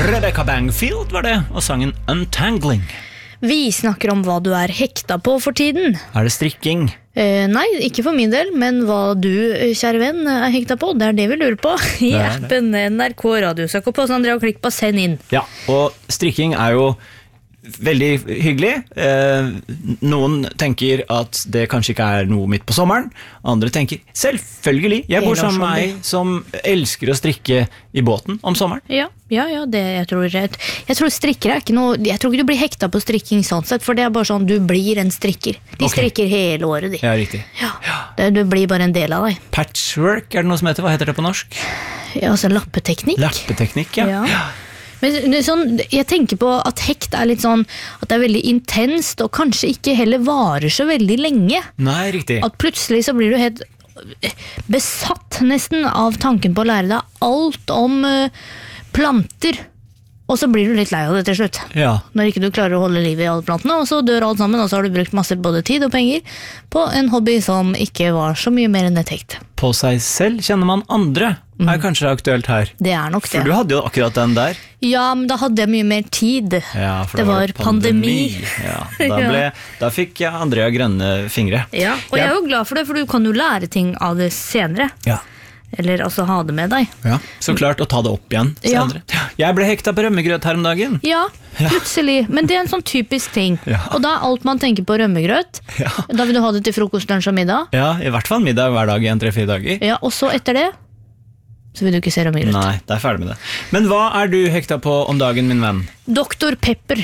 Rebecca Bangfield var det, og sangen Untangling. Vi snakker om hva du er hekta på for tiden. Er det strikking? Nei, ikke for min del, men hva du, kjære venn, er hekta på, det er det vi lurer på i appen NRK Radio. Søk opp hos Andrea og klikk på send inn. Ja, og strikking er jo veldig hyggelig. Noen tenker at det kanskje ikke er noe midt på sommeren. Andre tenker, selvfølgelig, jeg bor sammen med meg som elsker å strikke i båten om sommeren. Ja, det jeg tror strikker er ikke noe, jeg tror ikke du blir hekta på strikking sånn sett, for det er bare sånn, du blir en strikker. De strikker hele året, de. Ja, riktig. Du blir bare en del av deg. Patchwork, er det noe som heter? Hva heter det på norsk? Ja, altså lappeteknikk. Lappeteknikk, ja. Men sånn, jeg tenker på at hekt er litt sånn, at det er veldig intenst, og kanskje ikke heller varer så veldig lenge. Nei, riktig. At plutselig så blir du helt besatt nesten av tanken på å lære deg alt om planter. Og så blir du litt lei av det til slutt. Ja. Når ikke du klarer å holde liv i alle plantene, og så dør alt sammen, og så har du brukt masse både tid og penger på en hobby som ikke var så mye mer enn et hekt. På seg selv kjenner man andre, er kanskje aktuelt her. Det er nok det. For du hadde jo akkurat den der. Ja, men da hadde jeg mye mer tid. Ja, for det var pandemi. Ja, da fikk jeg Andrea grønne fingre. Ja, og jeg er jo glad for det, for du kan jo lære ting av det senere. Ja. Eller altså ha det med deg. Ja, så klart å ta det opp igjen senere. Jeg ble hekta på rømmegrøt her om dagen. Ja, plutselig. Men det er en sånn typisk ting. Og da er alt man tenker på rømmegrøt. Da vil du ha det til frokost, lunsj og middag. Ja, i hvert fall middag hver dag i 3-4 dager. Ja, og så etter det så vil du ikke se rømmegrøt. Nei, det er ferdig med det. Men hva er du hekta på om dagen, min venn? Dr. Pepper.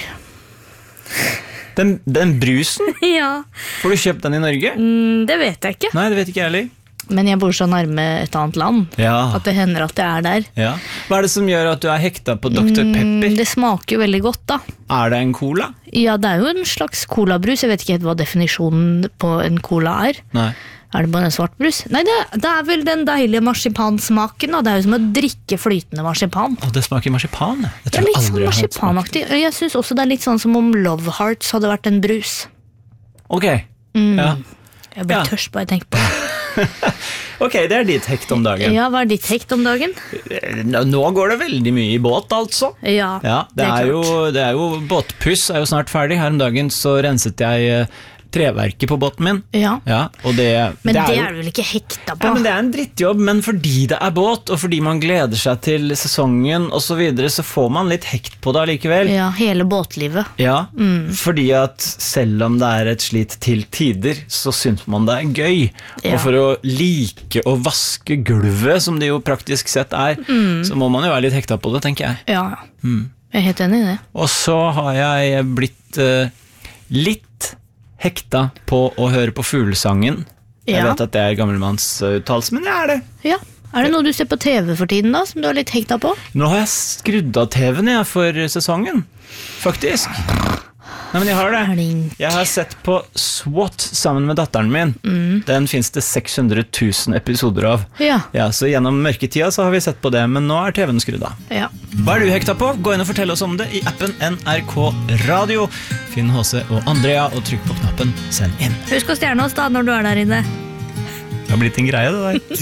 Den brusen? Ja. Får du kjøpt den i Norge? Det vet jeg ikke. Nei, det vet ikke jeg heller. Men jeg bor så nærme et annet land at det hender at jeg er der. Ja. Hva er det som gjør at du er hekta på Dr. Pepper? Det smaker jo veldig godt da. Er det en cola? Ja, det er jo en slags colabrus. Jeg vet ikke helt hva definisjonen på en cola er. Nei. Er det bare en svart brus? Nei, det er vel den deilige marsipansmaken da. Det er jo som å drikke flytende marsipan. Det smaker marsipan? Det er litt sånn marsipanaktig. Jeg synes også det er litt sånn som om Love Hearts hadde vært en brus. Ok, ja. Jeg blir tørst bare jeg tenker på det. Ok, det er ditt hekt om dagen. Ja, hva er ditt hekt om dagen? Nå går det veldig mye i båt, altså. Ja, det er jo båtpuss er jo snart ferdig. Her om dagen så renset jeg treverket på båten min. Ja. Og men det er du vel ikke hekta på? Ja, men det er en drittjobb, men fordi det er båt, og fordi man gleder seg til sesongen og så videre, så får man litt hekt på det likevel. Ja, hele båtlivet. Ja, fordi at selv om det er et slit til tider, så synes man det er gøy. Og for å like å vaske gulvet, som det jo praktisk sett er, så må man jo være litt hekta på det, tenker jeg. Ja, jeg er helt enig i det. Og så har jeg blitt litt hekta på å høre på fuglesangen. Jeg vet at det er gammelmannsuttalelse, men det er det. Ja. Er det noe du ser på TV for tiden da, som du er litt hekta på? Nå har jeg skrudd av TV-en for sesongen, faktisk. Nei, men jeg har det. Jeg har sett på SWAT sammen med datteren min. Den finnes det 600 000 episoder av. Ja, så gjennom mørketida så har vi sett på det, men nå er TV-en skrudd av. Ja. Hva er du hekta på? Gå inn og fortell oss om det i appen NRK Radio. Finn HC og Andrea og trykk på knappen Send inn. Husk å stjerne oss da når du er der inne. Det har blitt en greie det der.